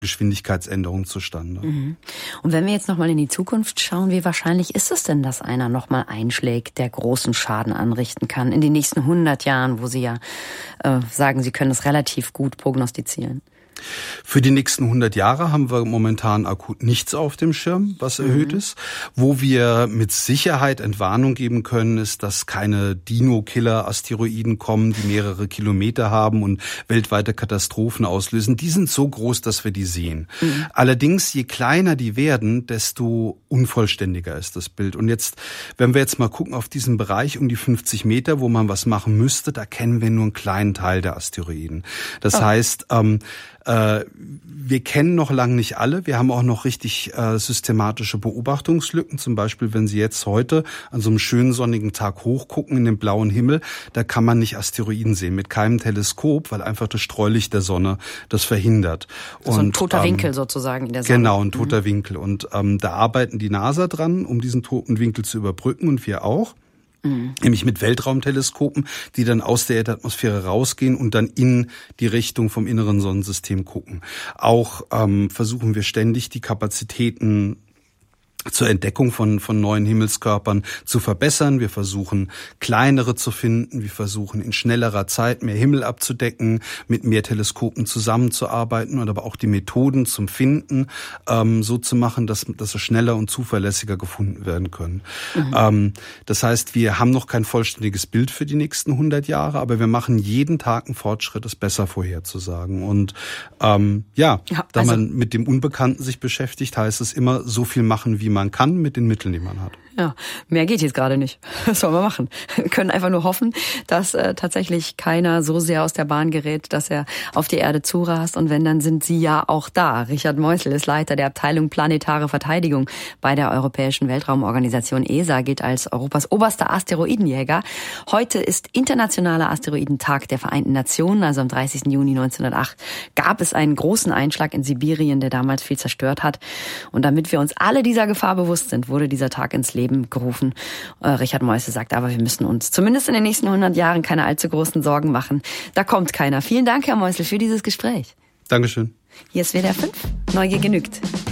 Geschwindigkeitsänderung zustande. Mhm. Und wenn wir jetzt nochmal in die Zukunft schauen, wie wahrscheinlich ist es denn, dass einer nochmal einschlägt, der großen Schaden anrichten kann in den nächsten 100 Jahren, wo Sie ja sagen, Sie können das relativ gut prognostizieren? Für die nächsten 100 Jahre haben wir momentan akut nichts auf dem Schirm, was erhöht ist. Wo wir mit Sicherheit Entwarnung geben können, ist, dass keine Dino-Killer-Asteroiden kommen, die mehrere Kilometer haben und weltweite Katastrophen auslösen. Die sind so groß, dass wir die sehen. Allerdings, je kleiner die werden, desto unvollständiger ist das Bild. Und jetzt, wenn wir jetzt mal gucken auf diesen Bereich um die 50 Meter, wo man was machen müsste, da kennen wir nur einen kleinen Teil der Asteroiden. Das heißt, wir kennen noch lange nicht alle. Wir haben auch noch richtig systematische Beobachtungslücken. Zum Beispiel, wenn Sie jetzt heute an so einem schönen sonnigen Tag hochgucken in den blauen Himmel, da kann man nicht Asteroiden sehen mit keinem Teleskop, weil einfach das Streulicht der Sonne das verhindert. So ein toter Winkel sozusagen in der Sonne. Genau, ein toter Winkel. Und da arbeiten die NASA dran, um diesen toten Winkel zu überbrücken und wir auch. Nämlich mit Weltraumteleskopen, die dann aus der Erdatmosphäre rausgehen und dann in die Richtung vom inneren Sonnensystem gucken. Auch versuchen wir ständig die Kapazitäten zur Entdeckung von neuen Himmelskörpern zu verbessern. Wir versuchen, kleinere zu finden. Wir versuchen, in schnellerer Zeit mehr Himmel abzudecken, mit mehr Teleskopen zusammenzuarbeiten und aber auch die Methoden zum Finden so zu machen, dass sie schneller und zuverlässiger gefunden werden können. Das heißt, wir haben noch kein vollständiges Bild für die nächsten 100 Jahre, aber wir machen jeden Tag einen Fortschritt, es besser vorherzusagen. Und da man mit dem Unbekannten sich beschäftigt, heißt es immer, so viel machen, wie man kann mit den Mitteln, die man hat. Ja, mehr geht jetzt gerade nicht. Was sollen wir machen? Wir können einfach nur hoffen, dass tatsächlich keiner so sehr aus der Bahn gerät, dass er auf die Erde zurast. Und wenn, dann sind Sie ja auch da. Richard Meusel ist Leiter der Abteilung Planetare Verteidigung bei der Europäischen Weltraumorganisation ESA, gilt als Europas oberster Asteroidenjäger. Heute ist Internationaler Asteroidentag der Vereinten Nationen. Also am 30. Juni 1908 gab es einen großen Einschlag in Sibirien, der damals viel zerstört hat. Und damit wir uns alle dieser Gefahr bewusst sind, wurde dieser Tag ins Leben gerufen. Richard Meusel sagt aber, wir müssen uns zumindest in den nächsten 100 Jahren keine allzu großen Sorgen machen. Da kommt keiner. Vielen Dank, Herr Meusel, für dieses Gespräch. Dankeschön. Hier ist WDR 5. Neugier genügt.